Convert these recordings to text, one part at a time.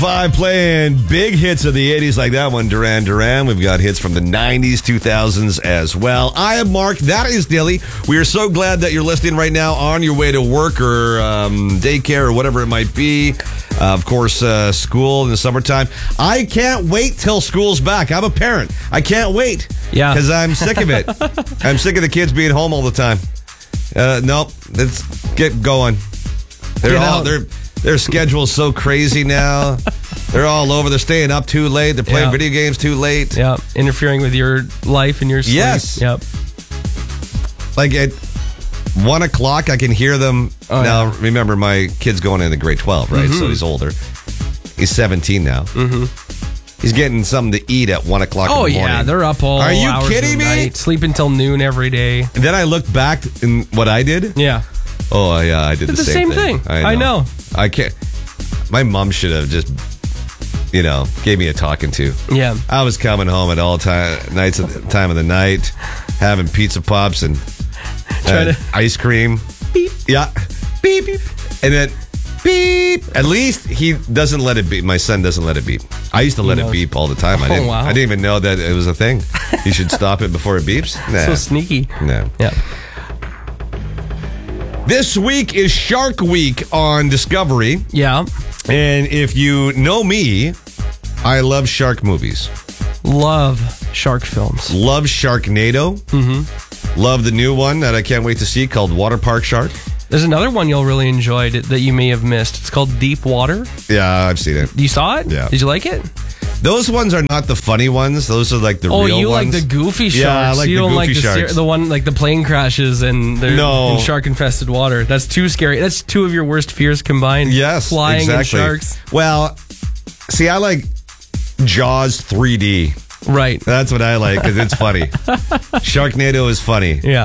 5 playing big hits of the 80s like that one, Duran Duran. We've got hits from the 90s, 2000s as well. I am Mark. That is Dilly. We are so glad that you're listening right now on your way to work or daycare or whatever it might be. Of course, school in the summertime. I can't wait till school's back. I'm a parent. I can't wait. Yeah. Because I'm sick of it. I'm sick of the kids being home all the time. Nope. Let's get going. Their schedule's so crazy now. They're all over. They're staying up too late. They're playing video games too late. Yeah, interfering with your life and your sleep. Yes. Yep. Like at 1 o'clock, I can hear them. Now, remember, my kid's going into grade 12, right? Mm-hmm. So he's older. He's 17 now. Mm-hmm. He's getting something to eat at 1 o'clock in the morning. Oh, yeah. They're up all Are you hours kidding of me? night, sleep until noon every day. And then I looked back in what I did. Yeah. Oh, yeah, I did the same thing. I know. I can't. My mom should have just, gave me a talking to. Yeah. I was coming home at all nights at the time of the night, having pizza pops and ice cream. Beep. Yeah. Beep. Beep. And then beep. At least he doesn't let it beep. My son doesn't let it beep. I used to let it beep all the time. I didn't even know that it was a thing. You should stop it before it beeps. Nah. So sneaky. No. Yeah. This week is Shark Week on Discovery. Yeah. And if you know me, I love shark movies. Love shark films. Love Sharknado. Mm-hmm. Love the new one that I can't wait to see called Water Park Shark. There's another one you'll really enjoy that you may have missed. It's called Deep Water. Yeah, I've seen it. You saw it? Yeah. Did you like it? Those ones are not the funny ones. Those are like the real ones. Oh, you like the goofy sharks. Yeah, I like you the don't goofy like sharks. the one like the plane crashes and they're in shark-infested water. That's too scary. That's two of your worst fears combined. Yes, flying exactly. and sharks. Well, see, I like Jaws 3D. Right. That's what I like because it's funny. Sharknado is funny. Yeah.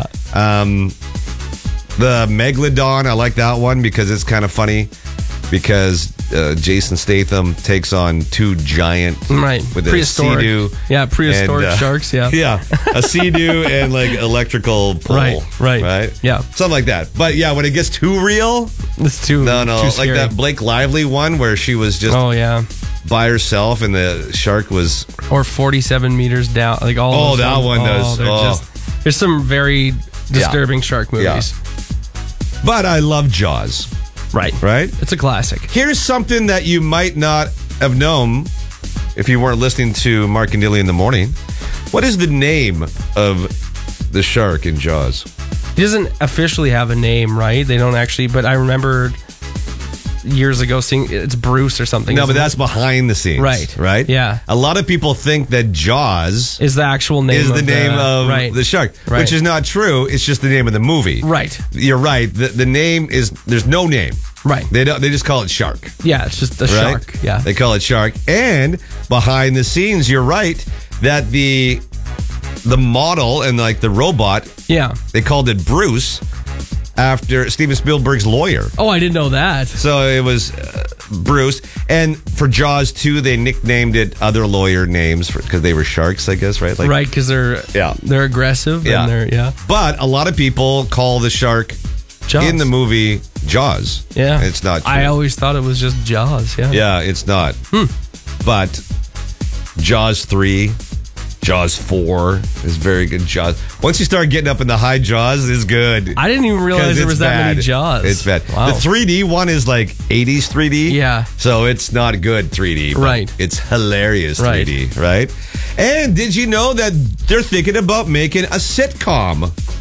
The Megalodon, I like that one because it's kind of funny because Jason Statham takes on two giant with a sea-doo. Yeah, prehistoric sharks, yeah. Yeah, a sea-doo and like electrical pole. Right? Yeah. Something like that. But yeah, when it gets too real, it's too No, too scary. like that Blake Lively one where she was just by herself and the shark was... Or 47 meters down. Like all those that ones. one does. There's some very disturbing shark movies. Yeah. But I love Jaws. Right? It's a classic. Here's something that you might not have known if you weren't listening to Mark and Dilly in the morning. What is the name of the shark in Jaws? He doesn't officially have a name, right? They don't actually, but I remember years ago seeing it's Bruce or something. No, but that's behind the scenes. Right? Yeah. A lot of people think that Jaws is the actual name of the shark, which is not true. It's just the name of the movie. Right. You're right. The name is, there's no name. Right. They just call it Shark. Yeah, it's just a shark. Yeah. They call it Shark. And behind the scenes, you're right, that the model and like the robot, they called it Bruce after Steven Spielberg's lawyer. Oh, I didn't know that. So it was Bruce. And for Jaws 2, they nicknamed it other lawyer names because they were sharks, I guess, right? Like, right, because they're aggressive. Yeah. And But a lot of people call the shark Jaws. In the movie Jaws. Yeah. It's not true. I always thought it was just Jaws. Yeah. Yeah, it's not. But Jaws 3, Jaws 4 is very good. Jaws. Once you start getting up in the high Jaws, it's good. I didn't even realize there was that many Jaws. It's bad. Wow. The 3D one is like 80s 3D. Yeah. So it's not good 3D. But right. It's hilarious 3D. Right. And did you know that they're thinking about making a sitcom?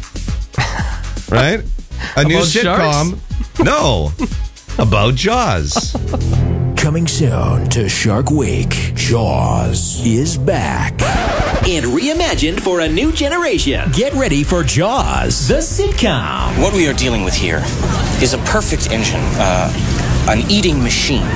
Right? A new sitcom. Sharks? No. About Jaws. Coming soon to Shark Week, Jaws is back. And reimagined for a new generation. Get ready for Jaws, the sitcom. What we are dealing with here is a perfect engine, an eating machine.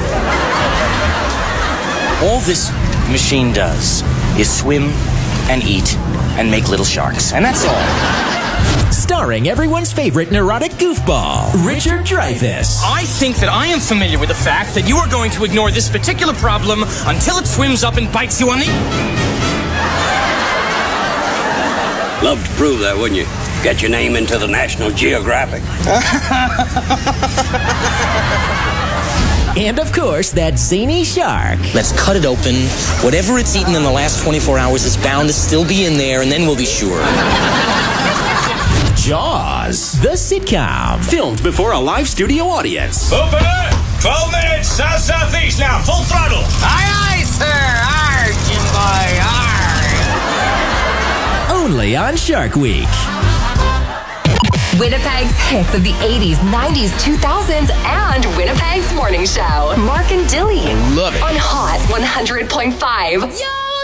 All this machine does is swim and eat and make little sharks. And that's all. Starring everyone's favorite neurotic goofball, Richard Dreyfuss. I think that I am familiar with the fact that you are going to ignore this particular problem until it swims up and bites you on the... Love to prove that, wouldn't you? Get your name into the National Geographic. And of course, that zany shark. Let's cut it open. Whatever it's eaten in the last 24 hours is bound to still be in there, and then we'll be sure. Jaws, the sitcom. Filmed before a live studio audience. Open it! 12 minutes, south-southeast now, full throttle. Aye, aye, sir. Arr, Jim boy, arr. Only on Shark Week. Winnipeg's hits of the 80s, 90s, 2000s, and Winnipeg's morning show. Mark and Dilly. Love it. On Hot 100.5.